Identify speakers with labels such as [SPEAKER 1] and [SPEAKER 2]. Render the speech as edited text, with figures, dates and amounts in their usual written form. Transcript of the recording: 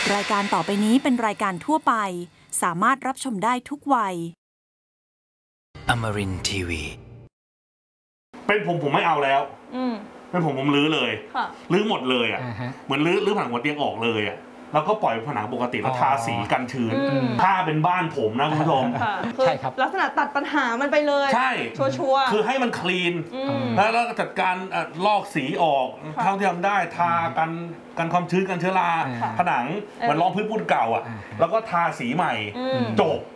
[SPEAKER 1] รายการต่อไปนี้เป็นรายการทั่วไปสามารถรับชมได้ทุกวัย
[SPEAKER 2] Amarin Tiwi
[SPEAKER 3] เป็นผมไม่เอาแล้วเป็นผมรื้อเลยรื้อหมดเลยอ่ะเหมือนรื้อผนังหัวเตียงออกเลยอ่ะแล้วก็ปล่อยผนังปกติแล้วทาสีกันชื้นถ้าเป็นบ้านผมนะคุณผู้ชม
[SPEAKER 4] ใช่ครับลักษณะตัดปัญหามันไปเลย
[SPEAKER 3] ใช่
[SPEAKER 4] ชัวร์
[SPEAKER 3] คือให้มันคลีนแล้วจัดการลอกสีออกเท่าที่ทำได้ทากันความชื้นกันเชื้อราผนังมันรองพื้นปูนเก่าอ่ะแล้วก็ทาสีใหม่จบ